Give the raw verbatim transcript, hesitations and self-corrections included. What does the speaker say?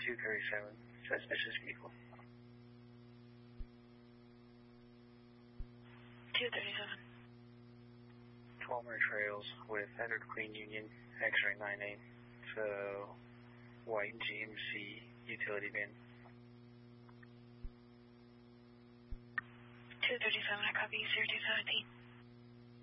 two thirty-seven, suspicious vehicle. two thirty-seven. Palmer Trails with Edward Queen Union, X-ray nine eight. So, white G M C utility van. two thirty-seven, I copy, zero two seventeen.